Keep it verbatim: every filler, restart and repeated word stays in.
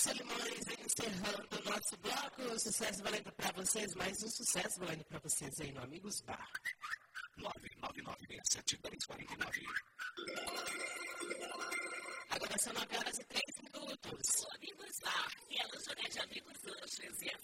Solimões, encerrando o nosso bloco. Sucesso valendo para vocês, mais um sucesso valendo para vocês aí no Amigos Bar. nove nove nove seis sete dois quatro nove. Agora são nove horas e três minutos. O Amigos Bar, que é a lanchonete Amigos Lanches e a